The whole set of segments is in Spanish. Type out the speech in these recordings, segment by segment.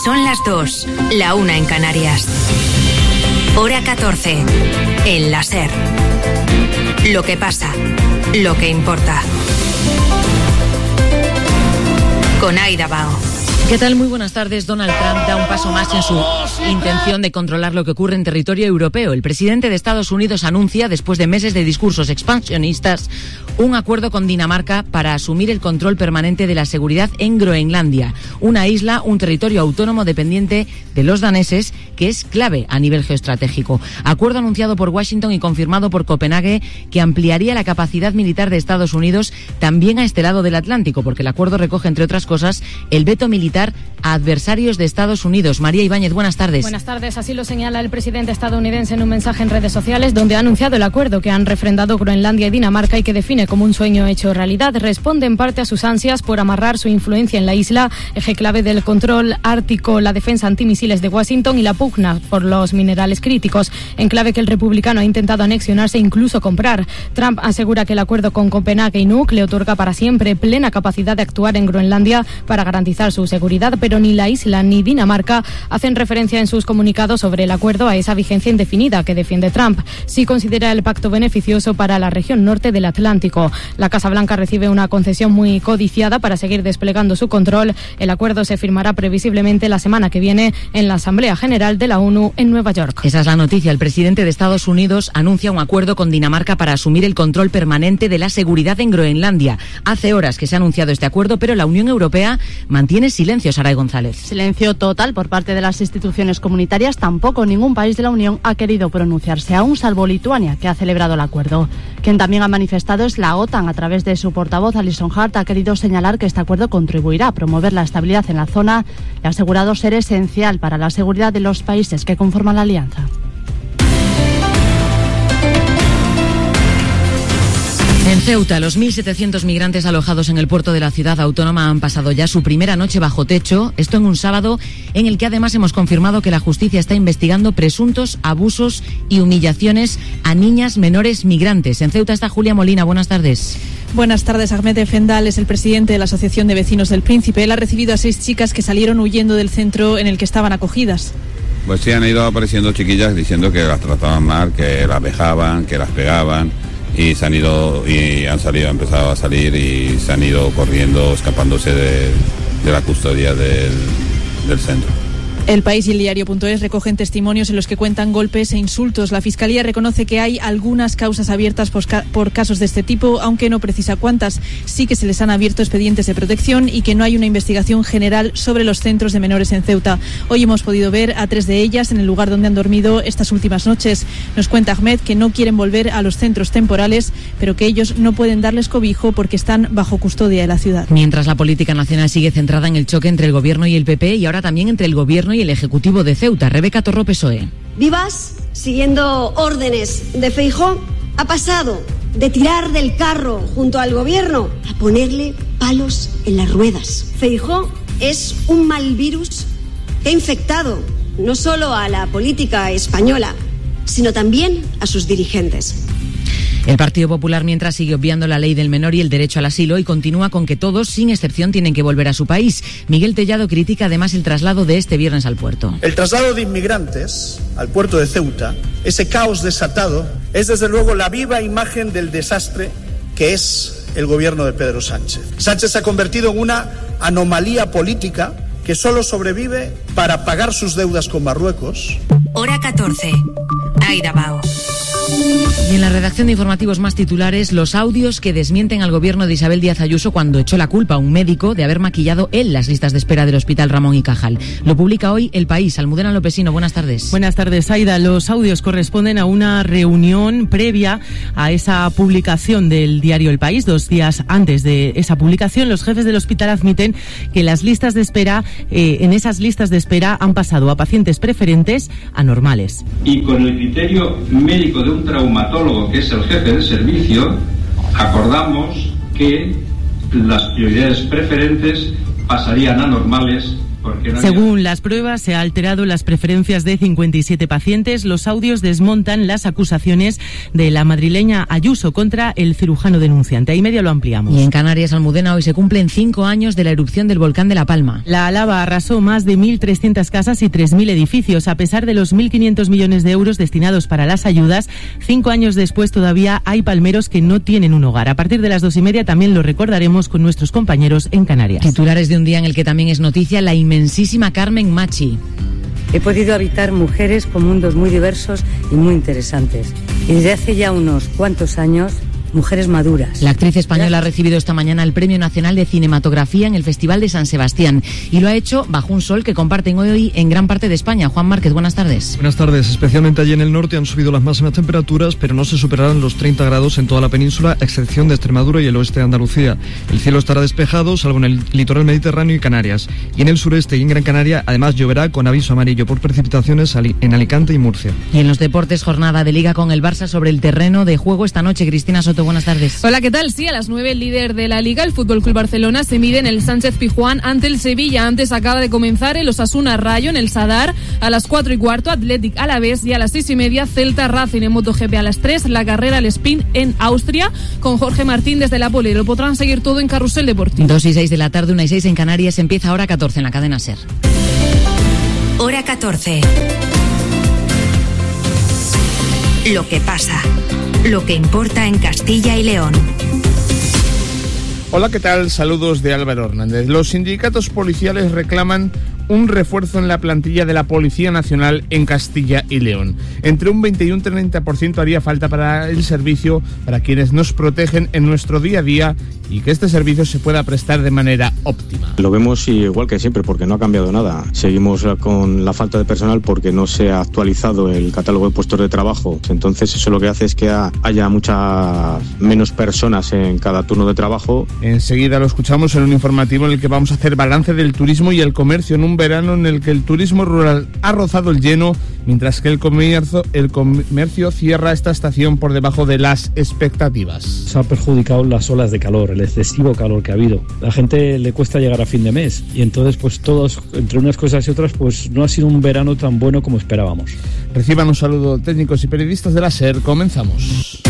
Son las 2, la 1 en Canarias. Hora 14, en la SER. Lo que pasa, lo que importa. Con Aida Bao. ¿Qué tal? Muy buenas tardes. Donald Trump da un paso más en su intención de controlar lo que ocurre en territorio europeo. El presidente de Estados Unidos anuncia, después de meses de discursos expansionistas, un acuerdo con Dinamarca para asumir el control permanente de la seguridad en Groenlandia, una isla, un territorio autónomo dependiente de los daneses, que es clave a nivel geoestratégico. Acuerdo anunciado por Washington y confirmado por Copenhague, que ampliaría la capacidad militar de Estados Unidos también a este lado del Atlántico, porque el acuerdo recoge, entre otras cosas, el veto militar a adversarios de Estados Unidos. María Ibáñez, buenas tardes. Buenas tardes. Así lo señala el presidente estadounidense en un mensaje en redes sociales, donde ha anunciado el acuerdo que han refrendado Groenlandia y Dinamarca y que define como un sueño hecho realidad. Responde en parte a sus ansias por amarrar su influencia en la isla, eje clave del control ártico, la defensa antimisiles de Washington y la pugna por los minerales críticos, enclave que el republicano ha intentado anexionarse e incluso comprar. Trump asegura que el acuerdo con Copenhague y Nuuk le otorga para siempre plena capacidad de actuar en Groenlandia para garantizar su seguridad, pero ni la isla ni Dinamarca hacen referencia en sus comunicados sobre el acuerdo a esa vigencia indefinida que defiende Trump. Sí considera el pacto beneficioso para la región norte del Atlántico. La Casa Blanca recibe una concesión muy codiciada para seguir desplegando su control. El acuerdo se firmará previsiblemente la semana que viene en la Asamblea General de la ONU en Nueva York. Esa es la noticia. El presidente de Estados Unidos anuncia un acuerdo con Dinamarca para asumir el control permanente de la seguridad en Groenlandia. Hace horas que se ha anunciado este acuerdo, pero la Unión Europea mantiene silencio. Saray González. Silencio total por parte de las instituciones comunitarias. Tampoco ningún país de la Unión ha querido pronunciarse aún, salvo Lituania, que ha celebrado el acuerdo. Quien también ha manifestado es la OTAN. A través de su portavoz, Alison Hart, ha querido señalar que este acuerdo contribuirá a promover la estabilidad en la zona y ha asegurado ser esencial para la seguridad de los países que conforman la alianza. En Ceuta, los 1.700 migrantes alojados en el puerto de la ciudad autónoma han pasado ya su primera noche bajo techo. Esto en un sábado en el que además hemos confirmado que la justicia está investigando presuntos abusos y humillaciones a niñas menores migrantes. En Ceuta está Julia Molina. Buenas tardes. Buenas tardes. Ahmed Efendal es el presidente de la Asociación de Vecinos del Príncipe. Él ha recibido a 6 chicas que salieron huyendo del centro en el que estaban acogidas. Pues sí, han ido apareciendo chiquillas diciendo que las trataban mal, que las vejaban, que las pegaban. Y han empezado a salir y se han ido corriendo, escapándose de la custodia del centro. El País y el Diario.es recogen testimonios en los que cuentan golpes e insultos. La Fiscalía reconoce que hay algunas causas abiertas por casos de este tipo, aunque no precisa cuántas. Sí que se les han abierto expedientes de protección y que no hay una investigación general sobre los centros de menores en Ceuta. Hoy hemos podido ver a 3 de ellas en el lugar donde han dormido estas últimas noches. Nos cuenta Ahmed que no quieren volver a los centros temporales, pero que ellos no pueden darles cobijo porque están bajo custodia de la ciudad. Mientras la política nacional sigue centrada en el choque entre el Gobierno y el PP y ahora también entre el Gobierno y el Ejecutivo de Ceuta. Rebeca Torro, PSOE. Vivas, siguiendo órdenes de Feijóo, ha pasado de tirar del carro junto al Gobierno a ponerle palos en las ruedas. Feijóo es un mal virus que ha infectado no solo a la política española, sino también a sus dirigentes. El Partido Popular, mientras, sigue obviando la ley del menor y el derecho al asilo y continúa con que todos, sin excepción, tienen que volver a su país. Miguel Tellado critica además el traslado de este viernes al puerto. El traslado de inmigrantes al puerto de Ceuta, ese caos desatado, es desde luego la viva imagen del desastre que es el gobierno de Pedro Sánchez. Sánchez se ha convertido en una anomalía política que solo sobrevive para pagar sus deudas con Marruecos. Hora 14. Aida Bao. Y en la redacción de informativos más titulares, los audios que desmienten al gobierno de Isabel Díaz Ayuso cuando echó la culpa a un médico de haber maquillado él las listas de espera del Hospital Ramón y Cajal. Lo publica hoy El País. Almudena Lopesino, buenas tardes. Buenas tardes, Aida. Los audios corresponden a una reunión previa a esa publicación del diario El País. 2 días antes de esa publicación, los jefes del hospital admiten que las listas de espera, en esas listas de espera han pasado a pacientes preferentes a normales. Y con el criterio médico de un traumatólogo, que es el jefe de servicio, acordamos que las prioridades preferentes pasarían a normales, porque porque no Según las pruebas, se han alterado las preferencias de 57 pacientes. Los audios desmontan las acusaciones de la madrileña Ayuso contra el cirujano denunciante. Ahí medio lo ampliamos. Y en Canarias, Almudena, hoy se cumplen 5 años de la erupción del volcán de La Palma. La lava arrasó más de 1.300 casas y 3.000 edificios. A pesar de los 1.500 millones de euros destinados para las ayudas, 5 años después todavía hay palmeros que no tienen un hogar. A partir de las 2:30 también lo recordaremos con nuestros compañeros en Canarias. Titulares de un día en el que también es noticia la inmensísima Carmen Machi. He podido habitar mujeres con mundos muy diversos y muy interesantes. Y desde hace ya unos cuantos años, mujeres maduras. La actriz española ha recibido esta mañana el Premio Nacional de Cinematografía en el Festival de San Sebastián y lo ha hecho bajo un sol que comparten hoy en gran parte de España. Juan Márquez, buenas tardes. Buenas tardes. Especialmente allí en el norte han subido las máximas temperaturas, pero no se superarán los 30 grados en toda la península, a excepción de Extremadura y el oeste de Andalucía. El cielo estará despejado, salvo en el litoral mediterráneo y Canarias. Y en el sureste y en Gran Canaria, además, lloverá con aviso amarillo por precipitaciones en Alicante y Murcia. Y en los deportes, jornada de Liga con el Barça sobre el terreno de juego esta noche. Cristina Soto, buenas tardes. Hola, ¿qué tal? Sí, a las 9 el líder de la Liga, el FC Barcelona, se mide en el Sánchez Pizjuán ante el Sevilla. Antes acaba de comenzar el Osasuna Rayo en el Sadar. A las 4:15, Athletic Alavés, y a las 6:30, Celta Racing. En MotoGP a las 3, la carrera al Spin en Austria con Jorge Martín desde la Pole. Lo podrán seguir todo en Carrusel Deportivo. 2:06 de la tarde, 1:06 en Canarias. Empieza Hora 14 en la cadena SER. Hora 14. Lo que pasa. Lo que importa en Castilla y León. Hola, ¿qué tal? Saludos de Álvaro Hernández. Los sindicatos policiales reclaman un refuerzo en la plantilla de la Policía Nacional en Castilla y León. Entre un 20 y un 30% haría falta para el servicio, para quienes nos protegen en nuestro día a día, y que este servicio se pueda prestar de manera óptima. Lo vemos igual que siempre, porque no ha cambiado nada. Seguimos con la falta de personal porque no se ha actualizado el catálogo de puestos de trabajo. Entonces eso lo que hace es que haya muchas menos personas en cada turno de trabajo. Enseguida lo escuchamos en un informativo en el que vamos a hacer balance del turismo y el comercio en un verano en el que el turismo rural ha rozado el lleno, mientras que el comercio cierra esta estación por debajo de las expectativas. Se ha perjudicado las olas de calor, el excesivo calor que ha habido. A la gente le cuesta llegar a fin de mes y entonces pues todos, entre unas cosas y otras, pues no ha sido un verano tan bueno como esperábamos. Reciban un saludo técnicos y periodistas de la SER. Comenzamos.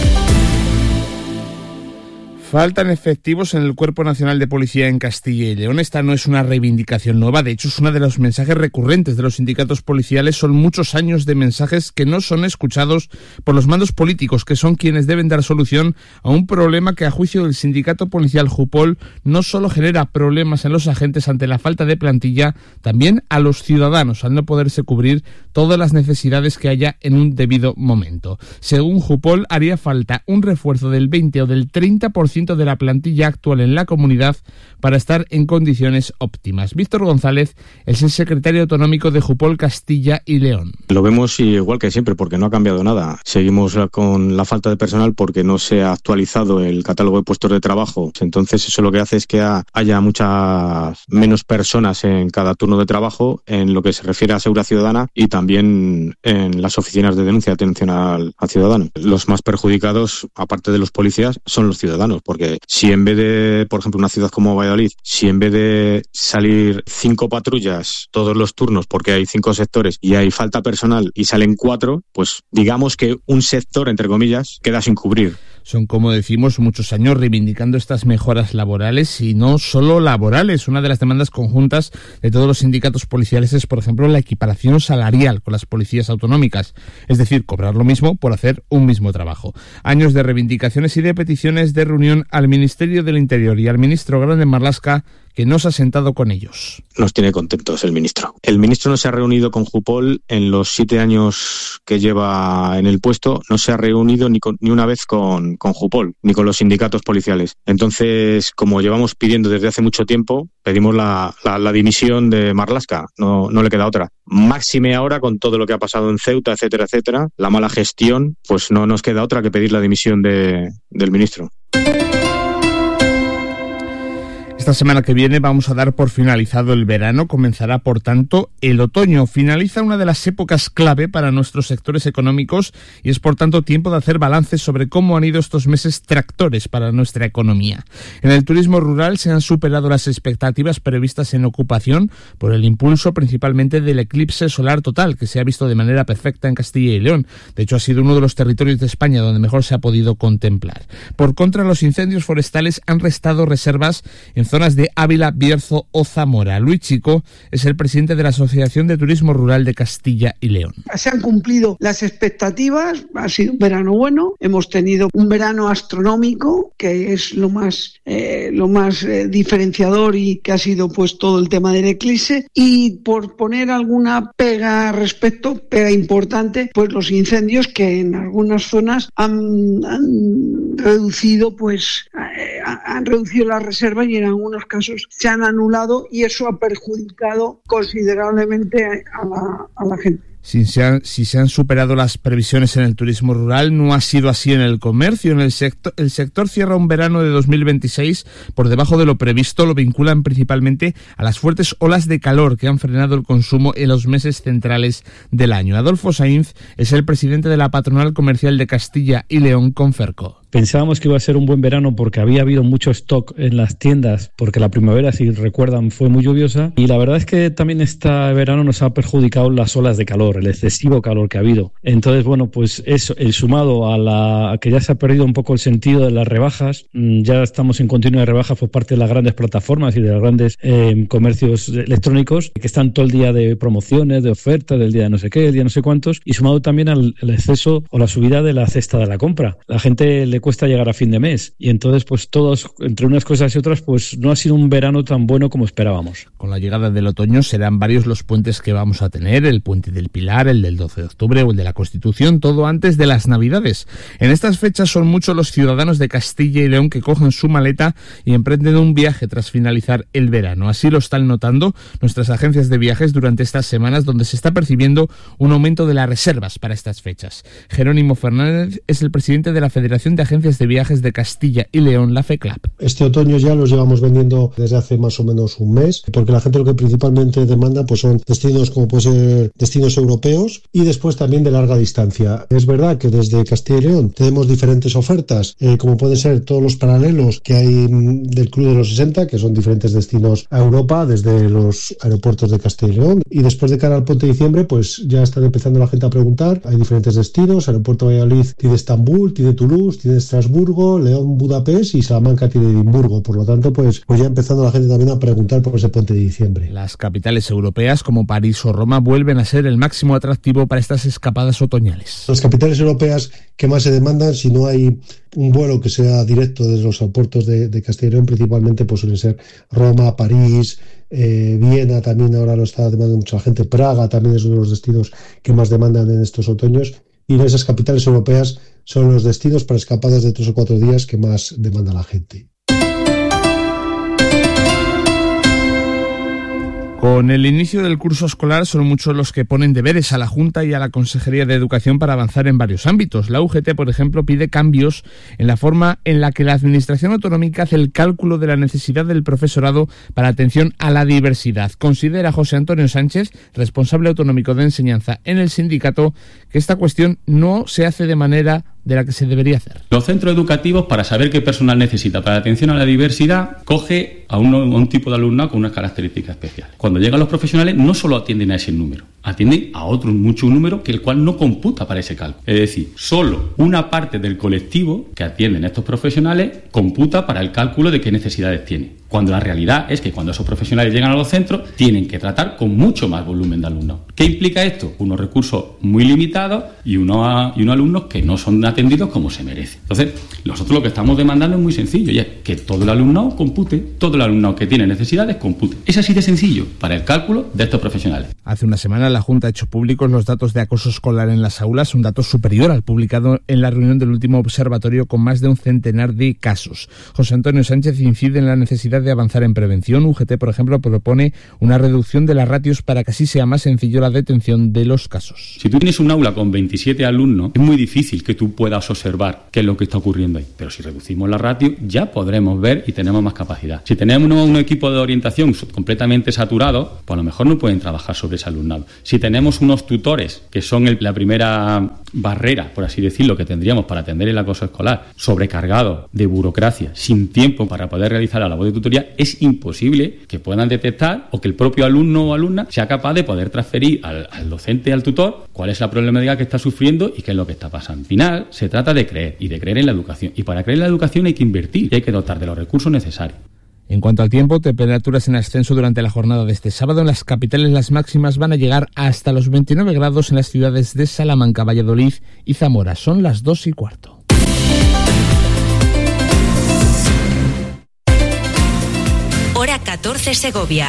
Faltan efectivos en el Cuerpo Nacional de Policía en Castilla y León. Esta no es una reivindicación nueva, de hecho es uno de los mensajes recurrentes de los sindicatos policiales. Son muchos años de mensajes que no son escuchados por los mandos políticos, que son quienes deben dar solución a un problema que, a juicio del sindicato policial Jupol, no solo genera problemas en los agentes ante la falta de plantilla, también a los ciudadanos al no poderse cubrir todas las necesidades que haya en un debido momento. Según Jupol, haría falta un refuerzo del 20 o del 30% de la plantilla actual en la comunidad para estar en condiciones óptimas. Víctor González es el secretario autonómico de Jupol Castilla y León. Lo vemos igual que siempre, porque no ha cambiado nada. Seguimos con la falta de personal porque no se ha actualizado el catálogo de puestos de trabajo. Entonces eso lo que hace es que haya muchas menos personas en cada turno de trabajo en lo que se refiere a seguridad ciudadana y también en las oficinas de denuncia y atención al ciudadano. Los más perjudicados, aparte de los policías, son los ciudadanos, porque si en vez de, por ejemplo, una ciudad como Valladolid, si en vez de salir 5 patrullas todos los turnos porque hay 5 sectores y hay falta personal y salen 4, pues digamos que un sector, entre comillas, queda sin cubrir. Son, como decimos, muchos años reivindicando estas mejoras laborales y no solo laborales. Una de las demandas conjuntas de todos los sindicatos policiales es, por ejemplo, la equiparación salarial con las policías autonómicas, es decir, cobrar lo mismo por hacer un mismo trabajo. Años de reivindicaciones y de peticiones de reunión al Ministerio del Interior y al ministro Grande Marlaska, que no se ha sentado con ellos. Nos tiene contentos el ministro. El ministro no se ha reunido con Jupol en los 7 años que lleva en el puesto, no se ha reunido ni una vez con Jupol, ni con los sindicatos policiales. Entonces, como llevamos pidiendo desde hace mucho tiempo, pedimos la dimisión de Marlaska, no le queda otra. Máxime ahora con todo lo que ha pasado en Ceuta, etcétera, etcétera, la mala gestión, pues no nos queda otra que pedir la dimisión del ministro. Esta semana que viene vamos a dar por finalizado el verano, comenzará por tanto el otoño. Finaliza una de las épocas clave para nuestros sectores económicos y es por tanto tiempo de hacer balances sobre cómo han ido estos meses tractores para nuestra economía. En el turismo rural se han superado las expectativas previstas en ocupación por el impulso principalmente del eclipse solar total que se ha visto de manera perfecta en Castilla y León. De hecho, ha sido uno de los territorios de España donde mejor se ha podido contemplar. Por contra, los incendios forestales han restado reservas en zonas de Ávila, Bierzo o Zamora. Luis Chico es el presidente de la Asociación de Turismo Rural de Castilla y León. Se han cumplido las expectativas, ha sido un verano bueno, hemos tenido un verano astronómico, que es lo más diferenciador y que ha sido pues todo el tema del eclipse, y por poner alguna pega importante, pues los incendios que en algunas zonas han reducido la reserva y en algunos casos se han anulado, y eso ha perjudicado considerablemente a la gente. Si se han superado las previsiones en el turismo rural, no ha sido así en el comercio. El sector cierra un verano de 2026 por debajo de lo previsto. Lo vinculan principalmente a las fuertes olas de calor que han frenado el consumo en los meses centrales del año. Adolfo Sainz es el presidente de la Patronal Comercial de Castilla y León, Conferco. Pensábamos que iba a ser un buen verano porque había habido mucho stock en las tiendas, porque la primavera, si recuerdan, fue muy lluviosa, y la verdad es que también este verano nos ha perjudicado las olas de calor, el excesivo calor que ha habido. Entonces, bueno, pues eso, el sumado a que ya se ha perdido un poco el sentido de las rebajas, ya estamos en continua rebaja por parte de las grandes plataformas y de los grandes comercios electrónicos, que están todo el día de promociones, de ofertas, del día de no sé qué, el día no sé cuántos, y sumado también al exceso o la subida de la cesta de la compra. La gente le cuesta llegar a fin de mes, y entonces pues todos, entre unas cosas y otras, pues no ha sido un verano tan bueno como esperábamos. Con la llegada del otoño serán varios los puentes que vamos a tener, el puente del Pilar, el del 12 de octubre o el de la Constitución, todo antes de las Navidades. En estas fechas son muchos los ciudadanos de Castilla y León que cogen su maleta y emprenden un viaje tras finalizar el verano. Así lo están notando nuestras agencias de viajes durante estas semanas, donde se está percibiendo un aumento de las reservas para estas fechas. Jerónimo Fernández es el presidente de la Federación de Agencias de Viajes de Castilla y León, la FECLAP. Este otoño ya los llevamos vendiendo desde hace más o menos un mes, porque la gente lo que principalmente demanda pues son destinos como puede ser destinos europeos y después también de larga distancia. Es verdad que desde Castilla y León tenemos diferentes ofertas, como pueden ser todos los paralelos que hay del Club de los 60, que son diferentes destinos a Europa desde los aeropuertos de Castilla y León, y después de cara al puente de diciembre pues ya están empezando la gente a preguntar. Hay diferentes destinos, Aeropuerto de Valladolid tiene Estambul, tiene Toulouse, tiene Estrasburgo, León, Budapest, y Salamanca tiene Edimburgo. Por lo tanto, pues ya empezando la gente también a preguntar por ese puente de diciembre. Las capitales europeas como París o Roma vuelven a ser el máximo atractivo para estas escapadas otoñales. Las capitales europeas que más se demandan, si no hay un vuelo que sea directo desde los aeropuertos de Castilla y León, principalmente pues suelen ser Roma, París, Viena también ahora lo está demandando mucha gente, Praga también es uno de los destinos que más demandan en estos otoños, y en esas capitales europeas son los destinos para escapadas de 3 o 4 días que más demanda la gente. Con el inicio del curso escolar son muchos los que ponen deberes a la Junta y a la Consejería de Educación para avanzar en varios ámbitos. La UGT, por ejemplo, pide cambios en la forma en la que la Administración autonómica hace el cálculo de la necesidad del profesorado para atención a la diversidad. Considera José Antonio Sánchez, responsable autonómico de enseñanza en el sindicato, que esta cuestión no se hace de manera de la que se debería hacer. Los centros educativos, para saber qué personal necesita para la atención a la diversidad, coge a un tipo de alumnado con unas características especiales. Cuando llegan los profesionales, no solo atienden a ese número, atienden a otro mucho número que el cual no computa para ese cálculo. Es decir, solo una parte del colectivo que atienden estos profesionales computa para el cálculo de qué necesidades tiene. Cuando la realidad es que cuando esos profesionales llegan a los centros, tienen que tratar con mucho más volumen de alumnos. ¿Qué implica esto? Unos recursos muy limitados y unos alumnos que no son atendidos como se merece. Entonces, nosotros lo que estamos demandando es muy sencillo, y es que todo el alumnado compute, todo el alumnado que tiene necesidades compute. Es así de sencillo para el cálculo de estos profesionales. Hace una semana la Junta ha hecho públicos los datos de acoso escolar en las aulas, un dato superior al publicado en la reunión del último observatorio con más de un centenar de casos. José Antonio Sánchez incide en la necesidad necesidad de avanzar en prevención. UGT, por ejemplo, propone una reducción de las ratios para que así sea más sencillo la detención de los casos. Si tú tienes un aula con 27 alumnos, es muy difícil que tú puedas observar qué es lo que está ocurriendo ahí. Pero si reducimos la ratio, ya podremos ver y tenemos más capacidad. Si tenemos un equipo de orientación completamente saturado, pues a lo mejor no pueden trabajar sobre ese alumnado. Si tenemos unos tutores, que son la primera barrera, por así decirlo, que tendríamos para atender el acoso escolar, sobrecargados de burocracia, sin tiempo para poder realizar la labor de tutoría, es imposible que puedan detectar o que el propio alumno o alumna sea capaz de poder transferir al docente, al tutor, cuál es la problemática que está sufriendo y qué es lo que está pasando. Al final, se trata de creer y de creer en la educación. Y para creer en la educación hay que invertir y hay que dotar de los recursos necesarios. En cuanto al tiempo, temperaturas en ascenso durante la jornada de este sábado. En las capitales las máximas van a llegar hasta los 29 grados en las ciudades de Salamanca, Valladolid y Zamora. Son las 2:15. Hora 14 Segovia.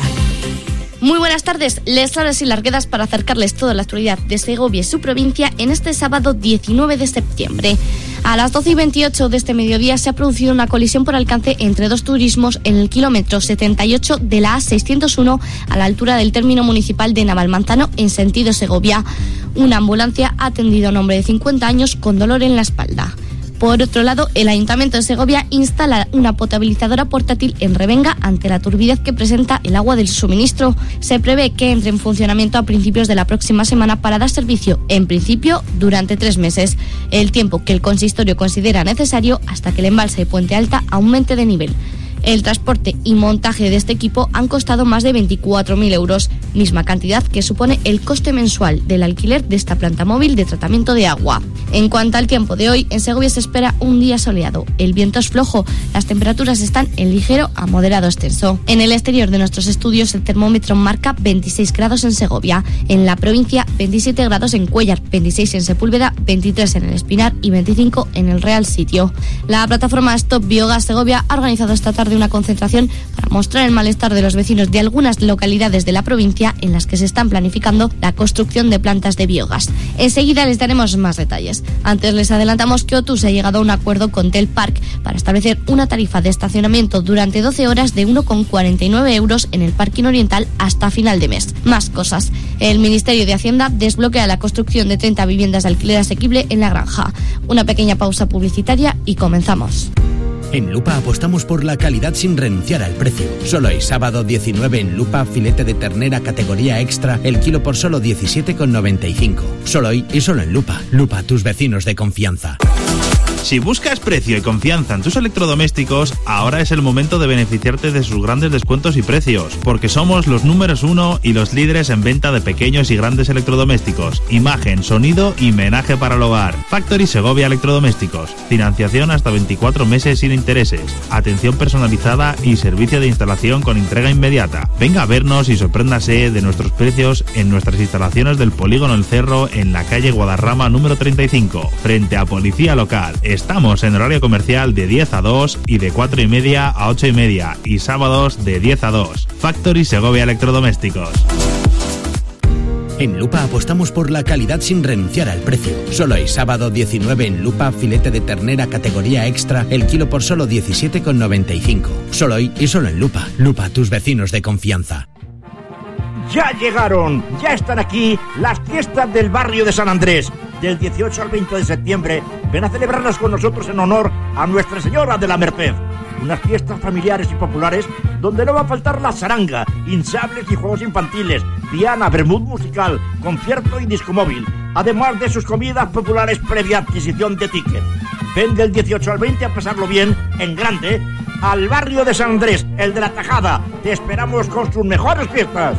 Muy buenas tardes, les hablo y Larguedas para acercarles toda la actualidad de Segovia y su provincia en este sábado 19 de septiembre. A las 12:28 de este mediodía se ha producido una colisión por alcance entre dos turismos en el kilómetro 78 de la A601 a la altura del término municipal de Navalmanzano en sentido Segovia. Una ambulancia ha atendido a un hombre de 50 años con dolor en la espalda. Por otro lado, el Ayuntamiento de Segovia instala una potabilizadora portátil en Revenga ante la turbidez que presenta el agua del suministro. Se prevé que entre en funcionamiento a principios de la próxima semana para dar servicio, en principio, durante 3 meses, el tiempo que el consistorio considera necesario hasta que el embalse de Puente Alta aumente de nivel. El transporte y montaje de este equipo han costado más de 24.000 euros, misma cantidad que supone el coste mensual del alquiler de esta planta móvil de tratamiento de agua. En cuanto al tiempo de hoy, en Segovia se espera un día soleado. El viento es flojo, las temperaturas están en ligero a moderado ascenso. En el exterior de nuestros estudios el termómetro marca 26 grados en Segovia, en la provincia 27 grados en Cuéllar, 26 en Sepúlveda, 23 en el Espinar y 25 en el Real Sitio. La plataforma Stop Biogas Segovia ha organizado esta tarde una concentración para mostrar el malestar de los vecinos de algunas localidades de la provincia en las que se están planificando la construcción de plantas de biogás. Enseguida les daremos más detalles. Antes les adelantamos que Otus ha llegado a un acuerdo con Telpark para establecer una tarifa de estacionamiento durante 12 horas de 1,49 euros en el parking oriental hasta final de mes. Más cosas. El Ministerio de Hacienda desbloquea la construcción de 30 viviendas de alquiler asequible en La Granja. Una pequeña pausa publicitaria y comenzamos. En Lupa apostamos por la calidad sin renunciar al precio. Solo hoy, sábado 19 en Lupa, filete de ternera categoría extra, el kilo por solo 17,95. Solo hoy y solo en Lupa. Lupa, tus vecinos de confianza. Si buscas precio y confianza en tus electrodomésticos, ahora es el momento de beneficiarte de sus grandes descuentos y precios, porque somos los números 1 y los líderes en venta de pequeños y grandes electrodomésticos, imagen, sonido y menaje para el hogar. Factory Segovia Electrodomésticos, financiación hasta 24 meses sin intereses, atención personalizada y servicio de instalación con entrega inmediata. Venga a vernos y sorpréndase de nuestros precios en nuestras instalaciones del Polígono El Cerro en la calle Guadarrama número 35, frente a Policía Local. Estamos en horario comercial de 10 a 2 y de 4:30 a 8:30 y sábados de 10 a 2. Factory Segovia Electrodomésticos. En Lupa apostamos por la calidad sin renunciar al precio. Solo hoy, sábado 19 en Lupa, filete de ternera categoría extra, el kilo por solo 17,95. Solo hoy y solo en Lupa. Lupa, tus vecinos de confianza. Ya llegaron, ya están aquí las fiestas del barrio de San Andrés. Del 18 al 20 de septiembre, ven a celebrarlas con nosotros en honor a Nuestra Señora de la Merced. Unas fiestas familiares y populares donde no va a faltar la zaranga, hinchables y juegos infantiles, piana, vermut musical, concierto y disco móvil, además de sus comidas populares previa adquisición de ticket. Ven del 18 al 20 a pasarlo bien, en grande, al barrio de San Andrés, el de la Tajada. Te esperamos con sus mejores fiestas.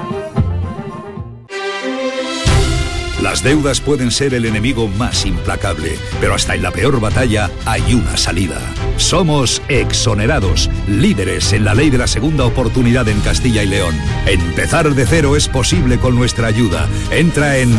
Las deudas pueden ser el enemigo más implacable, pero hasta en la peor batalla hay una salida. Somos Exonerados, líderes en la ley de la segunda oportunidad en Castilla y León. Empezar de cero es posible con nuestra ayuda. Entra en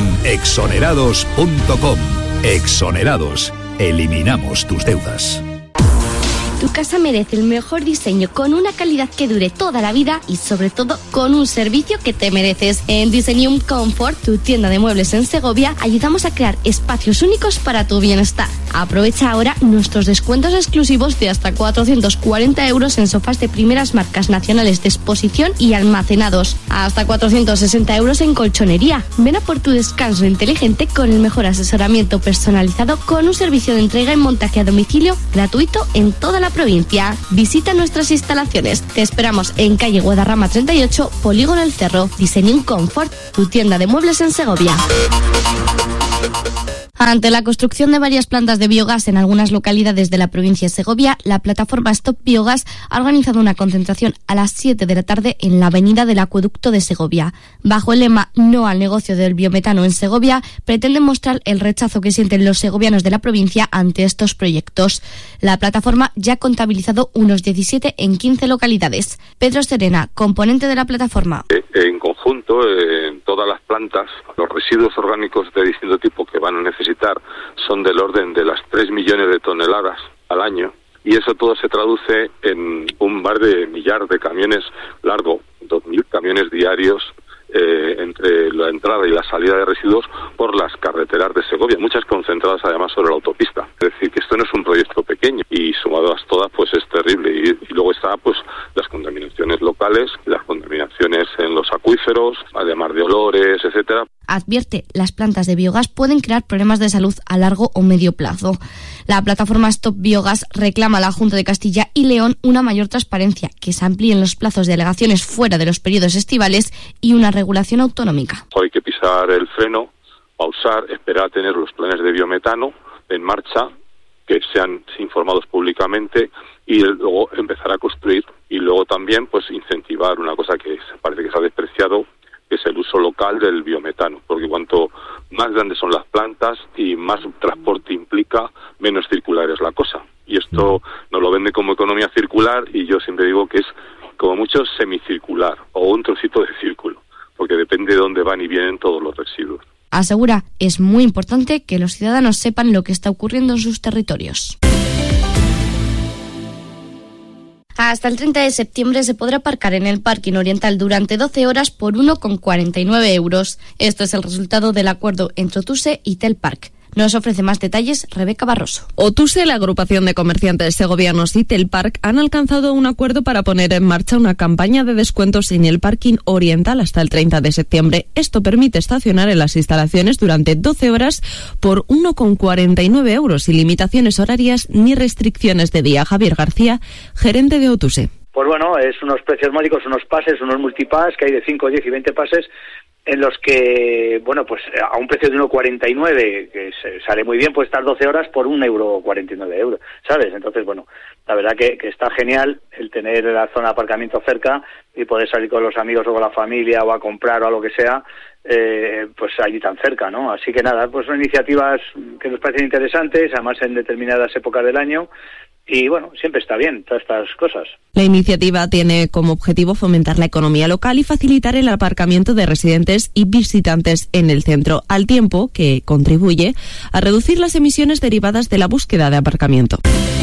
exonerados.com. Exonerados. Eliminamos tus deudas. Tu casa merece el mejor diseño, con una calidad que dure toda la vida y sobre todo con un servicio que te mereces. En Designium Comfort, tu tienda de muebles en Segovia, ayudamos a crear espacios únicos para tu bienestar. Aprovecha ahora nuestros descuentos exclusivos de hasta 440 euros en sofás de primeras marcas nacionales de exposición y almacenados. Hasta 460 euros en colchonería. Ven a por tu descanso inteligente con el mejor asesoramiento personalizado, con un servicio de entrega y montaje a domicilio gratuito en toda la provincia. Visita nuestras instalaciones. Te esperamos en calle Guadarrama 38, Polígono El Cerro. Designium Comfort, tu tienda de muebles en Segovia. Ante la construcción de varias plantas de biogás en algunas localidades de la provincia de Segovia, la plataforma Stop Biogas ha organizado una concentración a las 7 de la tarde en la avenida del Acueducto de Segovia. Bajo el lema "No al negocio del biometano en Segovia", pretenden mostrar el rechazo que sienten los segovianos de la provincia ante estos proyectos. La plataforma ya ha contabilizado unos 17 en 15 localidades. Pedro Serena, componente de la plataforma. En conjunto, en todas las plantas, los residuos orgánicos de distinto tipo que van a necesitar son del orden de las 3 millones de toneladas al año, y eso todo se traduce en un mar de millar de camiones largo, 2.000 camiones diarios entre la entrada y la salida de residuos por las carreteras de Segovia, muchas concentradas además sobre la autopista. Es decir, que esto no es un proyecto pequeño, y sumadas todas pues es terrible. Y luego está pues las contaminaciones locales, las contaminaciones en los acuíferos, además de olores, etcétera. Advierte, las plantas de biogás pueden crear problemas de salud a largo o medio plazo. La plataforma Stop Biogas reclama a la Junta de Castilla y León una mayor transparencia, que se amplíen los plazos de alegaciones fuera de los periodos estivales y una regulación autonómica. Hay que pisar el freno, pausar, esperar a tener los planes de biometano en marcha, que sean informados públicamente, y luego empezar a construir, y luego también pues incentivar una cosa que parece que se ha despreciado, que es el uso local del biometano, porque cuanto más grandes son las plantas y más transporte implica, menos circular es la cosa. Y esto nos lo vende como economía circular, y yo siempre digo que es como mucho semicircular o un trocito de círculo, porque depende de dónde van y vienen todos los residuos. Asegura, es muy importante que los ciudadanos sepan lo que está ocurriendo en sus territorios. Hasta el 30 de septiembre se podrá aparcar en el parking oriental durante 12 horas por 1,49 euros. Esto es el resultado del acuerdo entre Otuse y Telpark. Nos ofrece más detalles Rebeca Barroso. Otuse, la agrupación de comerciantes segovianos, y Telpark han alcanzado un acuerdo para poner en marcha una campaña de descuentos en el parking oriental hasta el 30 de septiembre. Esto permite estacionar en las instalaciones durante 12 horas por 1,49 euros, sin limitaciones horarias ni restricciones de día. Javier García, gerente de Otuse. Pues bueno, es unos precios módicos, unos pases, unos multipass que hay de 5, 10 y 20 pases, en los que, bueno, pues a un precio de 1,49, que sale muy bien, puede estar 12 horas por 1,49 euros, ¿sabes? Entonces, bueno, la verdad que está genial el tener la zona de aparcamiento cerca y poder salir con los amigos o con la familia o a comprar o a lo que sea, pues allí tan cerca, ¿no? Así que nada, pues son iniciativas que nos parecen interesantes, además en determinadas épocas del año. Y bueno, siempre está bien todas estas cosas. La iniciativa tiene como objetivo fomentar la economía local y facilitar el aparcamiento de residentes y visitantes en el centro, al tiempo que contribuye a reducir las emisiones derivadas de la búsqueda de aparcamiento.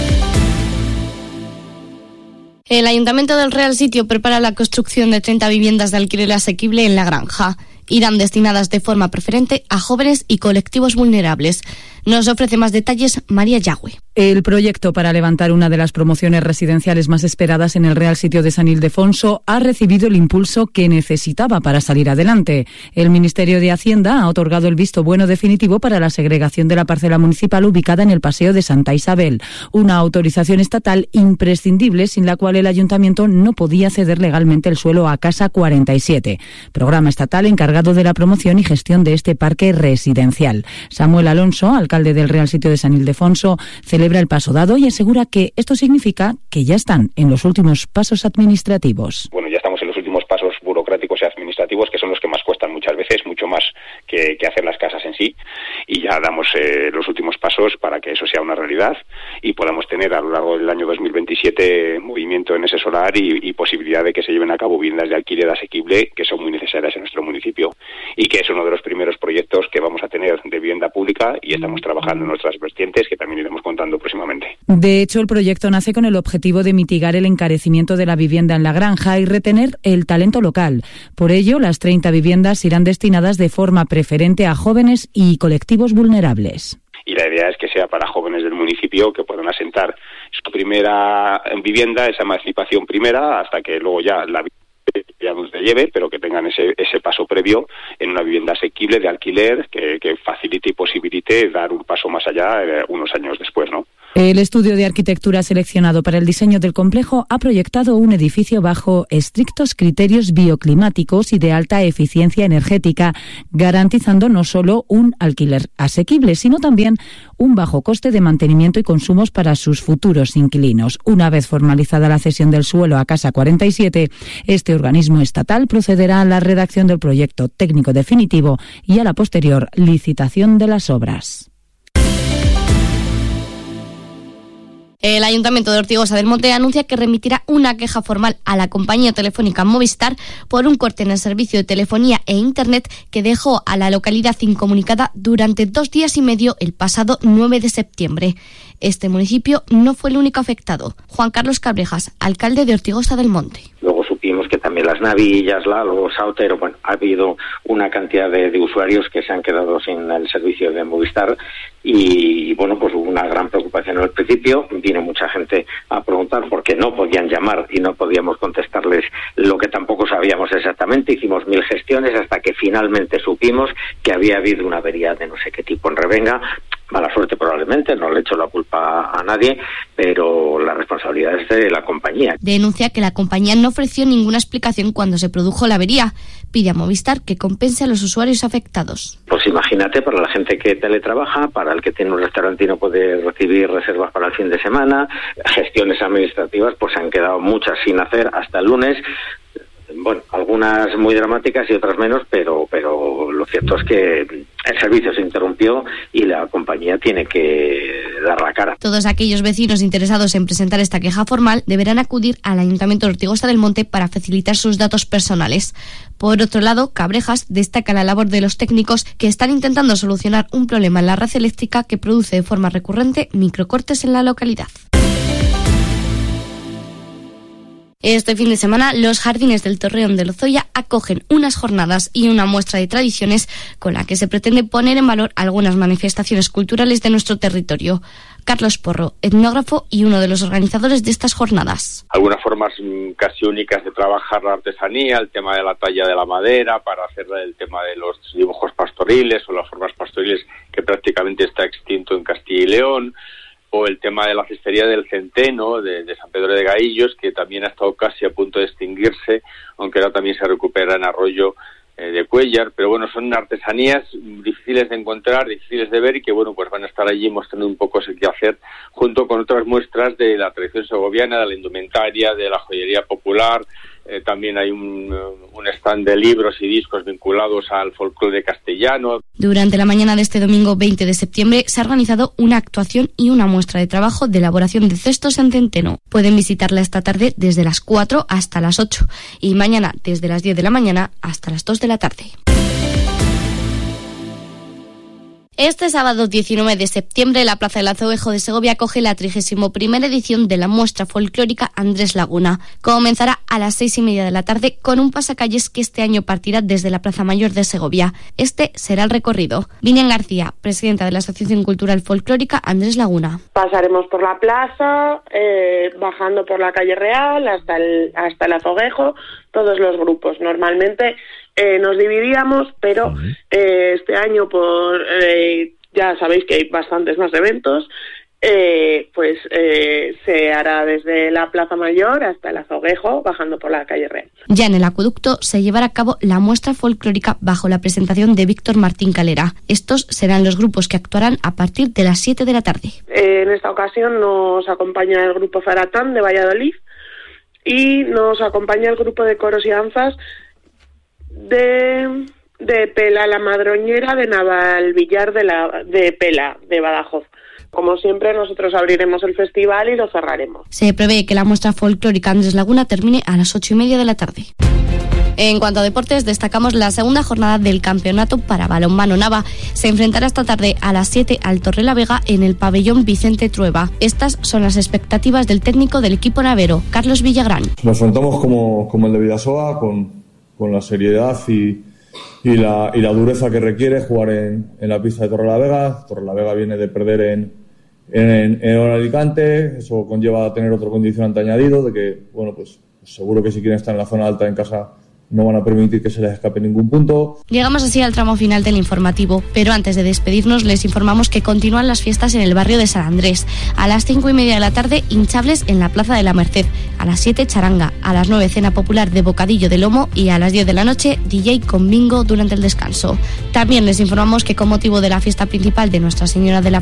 El Ayuntamiento del Real Sitio prepara la construcción de 30 viviendas de alquiler asequible en La Granja. Irán destinadas de forma preferente a jóvenes y colectivos vulnerables. Nos ofrece más detalles María Yagüe. El proyecto para levantar una de las promociones residenciales más esperadas en el Real Sitio de San Ildefonso ha recibido el impulso que necesitaba para salir adelante. El Ministerio de Hacienda ha otorgado el visto bueno definitivo para la segregación de la parcela municipal ubicada en el Paseo de Santa Isabel, una autorización estatal imprescindible sin la cual el Ayuntamiento no podía ceder legalmente el suelo a Casa 47, programa estatal encargado de la promoción y gestión de este parque residencial. Samuel Alonso, alcalde del Real Sitio de San Ildefonso, celebra el paso dado y asegura que esto significa que ya están en los últimos pasos administrativos. Bueno, ya estamos en los últimos pasos burocráticos y administrativos, que son los que más cuestan muchas veces, mucho más que hacer las casas en sí, y ya damos los últimos pasos para que eso sea una realidad y podamos tener a lo largo del año 2027 movimiento en ese solar y posibilidad de que se lleven a cabo viviendas de alquiler asequible, que son muy necesarias en nuestro municipio, y que es uno de los primeros proyectos que vamos a tener de vivienda pública y estamos trabajando en nuestras vertientes que también iremos contando próximamente. De hecho, el proyecto nace con el objetivo de mitigar el encarecimiento de la vivienda en la granja y retener el talento local. Por ello, las 30 viviendas irán destinadas de forma preferente a jóvenes y colectivos vulnerables. Y la idea es que sea para jóvenes del municipio que puedan asentar su primera vivienda, esa emancipación primera, hasta que luego ya la ya nos lleve, pero que tengan ese paso previo en una vivienda asequible de alquiler que facilite y posibilite dar un paso más allá unos años después, ¿no? El estudio de arquitectura seleccionado para el diseño del complejo ha proyectado un edificio bajo estrictos criterios bioclimáticos y de alta eficiencia energética, garantizando no solo un alquiler asequible, sino también un bajo coste de mantenimiento y consumos para sus futuros inquilinos. Una vez formalizada la cesión del suelo a Casa 47, este organismo estatal procederá a la redacción del proyecto técnico definitivo y a la posterior licitación de las obras. El Ayuntamiento de Ortigosa del Monte anuncia que remitirá una queja formal a la compañía telefónica Movistar por un corte en el servicio de telefonía e Internet que dejó a la localidad incomunicada durante 2 días y medio el pasado 9 de septiembre. Este municipio no fue el único afectado. Juan Carlos Cabrejas, alcalde de Ortigosa del Monte. Luego supimos que también Las Navillas, Lalo, Sautero, bueno, ha habido una cantidad de usuarios que se han quedado sin el servicio de Movistar y, bueno, pues hubo una gran preocupación al principio. Vino mucha gente a preguntar porque no podían llamar y no podíamos contestarles lo que tampoco sabíamos exactamente. Hicimos 1000 gestiones hasta que finalmente supimos que había habido una avería de no sé qué tipo en Revenga. Mala suerte probablemente, no le echo la culpa a nadie, pero la responsabilidad es de la compañía. Denuncia que la compañía no ofreció ninguna explicación cuando se produjo la avería. Pide a Movistar que compense a los usuarios afectados. Pues imagínate, para la gente que teletrabaja, para el que tiene un restaurante y no puede recibir reservas para el fin de semana, gestiones administrativas, pues se han quedado muchas sin hacer hasta el lunes. Bueno, algunas muy dramáticas y otras menos, pero lo cierto es que el servicio se interrumpió y la compañía tiene que dar la cara. Todos aquellos vecinos interesados en presentar esta queja formal deberán acudir al Ayuntamiento de Ortigosa del Monte para facilitar sus datos personales. Por otro lado, Cabrejas destaca la labor de los técnicos que están intentando solucionar un problema en la red eléctrica que produce de forma recurrente microcortes en la localidad. Este fin de semana, los jardines del Torreón de Lozoya acogen unas jornadas y una muestra de tradiciones con la que se pretende poner en valor algunas manifestaciones culturales de nuestro territorio. Carlos Porro, etnógrafo y uno de los organizadores de estas jornadas. Algunas formas casi únicas de trabajar la artesanía, el tema de la talla de la madera, para hacer el tema de los dibujos pastoriles o las formas pastoriles que prácticamente está extinto en Castilla y León, o el tema de la cestería del centeno, de San Pedro de Gaillos, que también ha estado casi a punto de extinguirse, aunque ahora también se recupera en Arroyo de Cuéllar, pero bueno, son artesanías difíciles de encontrar, difíciles de ver y que bueno, pues van a estar allí mostrando un poco ese quehacer, junto con otras muestras de la tradición segoviana, de la indumentaria, de la joyería popular. También hay un stand de libros y discos vinculados al folclore castellano. Durante la mañana de este domingo 20 de septiembre se ha organizado una actuación y una muestra de trabajo de elaboración de cestos en centeno. Pueden visitarla esta tarde desde las 4 hasta las 8 y mañana desde las 10 de la mañana hasta las 2 de la tarde. Este sábado 19 de septiembre, la Plaza del Azoguejo de Segovia acoge la 31ª edición de la muestra folclórica Andrés Laguna. Comenzará a las 6:30 de la tarde con un pasacalles que este año partirá desde la Plaza Mayor de Segovia. Este será el recorrido. Vinian García, presidenta de la Asociación Cultural Folclórica Andrés Laguna. Pasaremos por la plaza, bajando por la calle Real hasta el Azoguejo, todos los grupos. Normalmente nos dividíamos, pero este año ya sabéis que hay bastantes más eventos, se hará desde la Plaza Mayor hasta el Azoguejo, bajando por la calle Real. Ya en el acueducto se llevará a cabo la muestra folclórica bajo la presentación de Víctor Martín Calera. Estos serán los grupos que actuarán a partir de las 7 de la tarde. En esta ocasión nos acompaña el grupo Zaratán de Valladolid y nos acompaña el grupo de coros y danzas de Pela la Madroñera de Navalvillar de Pela de Badajoz. Como siempre, nosotros abriremos el festival y lo cerraremos. Se prevé que la muestra folclórica Andrés Laguna termine a las 8:30 de la tarde. En cuanto a deportes, destacamos la segunda jornada del campeonato para balonmano. Nava se enfrentará esta tarde a las 7 al Torrelavega en el pabellón Vicente Trueba. Estas son las expectativas del técnico del equipo navero, Carlos Villagrán. Nos enfrentamos como el de Vidasoa, con la seriedad y la dureza que requiere jugar en la pista de Torrelavega. Torrelavega viene de perder en Alicante, eso conlleva tener otro condicionante añadido de que, bueno, pues seguro que si quieren estar en la zona alta en casa no van a permitir que se les escape ningún punto. Llegamos así al tramo final del informativo, pero antes de despedirnos les informamos que continúan las fiestas en el barrio de San Andrés. A las 5:30 de la tarde, hinchables en la Plaza de la Merced. A las 7, charanga. A las 9, cena popular de bocadillo de lomo. Y a las 10 de la noche, DJ con bingo durante el descanso. También les informamos que con motivo de la fiesta principal de Nuestra Señora de la